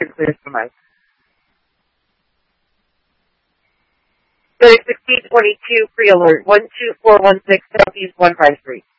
clear for Mike. 1622 pre-alert 12416 Southeast 153.